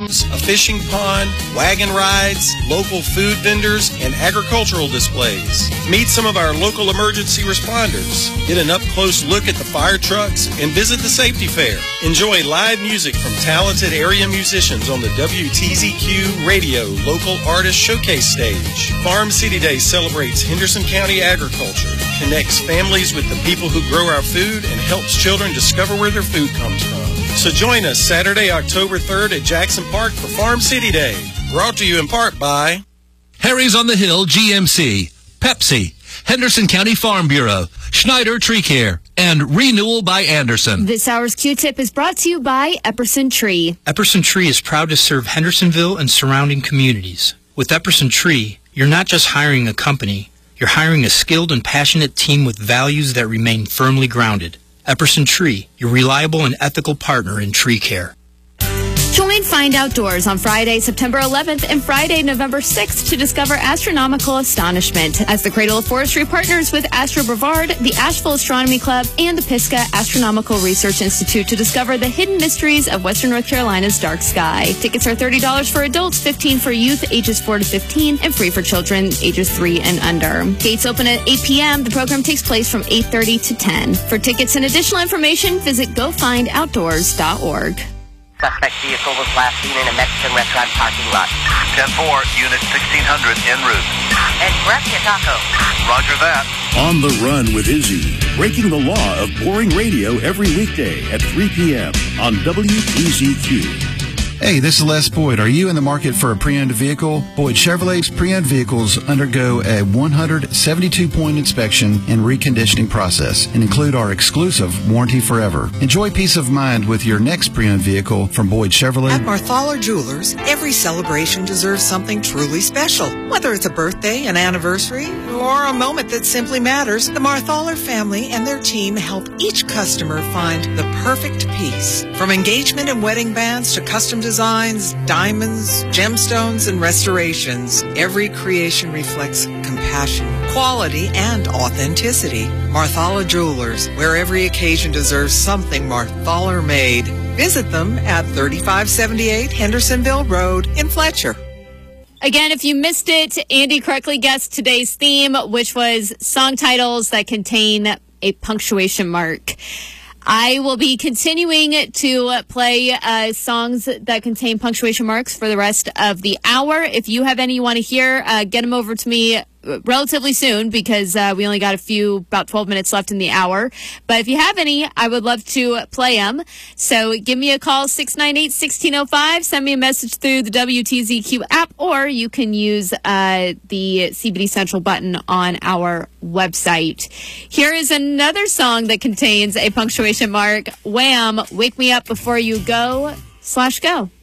rooms, a fishing pond, wagon rides, local food vendors, and agricultural displays. Meet some of our local emergency responders. Get an up-close look at the fire trucks and visit the safety fair. Enjoy live music from talented area musicians on the WTZQ Radio Local Artist Showcase stage. Farm City Day celebrates Henderson County agriculture, connects families with the people who grow our food, and helps children discover where their food comes from. So join us Saturday, October 3rd at Jackson Park for Farm City Day. Brought to you in part by Harry's on the Hill GMC, Pepsi, Henderson County Farm Bureau, Schneider Tree Care, and Renewal by Anderson. This hour's Q-Tip is brought to you by Epperson Tree. Epperson Tree is proud to serve Hendersonville and surrounding communities. With Epperson Tree, you're not just hiring a company, you're hiring a skilled and passionate team with values that remain firmly grounded. Epperson Tree, your reliable and ethical partner in tree care. Join Find Outdoors on Friday, September 11th and Friday, November 6th to discover astronomical astonishment as the Cradle of Forestry partners with Astro Brevard, the Asheville Astronomy Club, and the Pisgah Astronomical Research Institute to discover the hidden mysteries of Western North Carolina's dark sky. Tickets are $30 for adults, $15 for youth ages 4 to 15, and free for children ages 3 and under. Gates open at 8 p.m. The program takes place from 8:30 to 10. For tickets and additional information, visit gofindoutdoors.org. Suspect vehicle was last seen in a Mexican restaurant parking lot. 10-4, Unit 1600 en route. And gracias, Taco. Roger that. On the Run with Izzy, breaking the law of boring radio every weekday at 3 p.m. on WTZQ. Hey, this is Les Boyd. Are you in the market for a pre-owned vehicle? Boyd Chevrolet's pre-owned vehicles undergo a 172-point inspection and reconditioning process and include our exclusive Warranty Forever. Enjoy peace of mind with your next pre-owned vehicle from Boyd Chevrolet. At Marthaler Jewelers, every celebration deserves something truly special. Whether it's a birthday, an anniversary, or a moment that simply matters, the Marthaler family and their team help each customer find the perfect piece. From engagement and wedding bands to custom designs, diamonds, gemstones, and restorations, every creation reflects compassion, quality, and authenticity. Marthaler Jewelers, where every occasion deserves something Marthaler made. Visit them at 3578 Hendersonville Road in Fletcher. Again, if you missed it, Andy correctly guessed today's theme, which was song titles that contain a punctuation mark. I will be continuing to play songs that contain punctuation marks for the rest of the hour. If you have any you want to hear, get them over to me relatively soon because we only got about 12 minutes left in the hour. But if you have any, I would love to play them. So give me a call, 698-1605. Send me a message through the WTZQ app, or you can use the CBD Central button on our website. Here is another song that contains a punctuation mark. Wham! Wake Me Up Before You Go /go.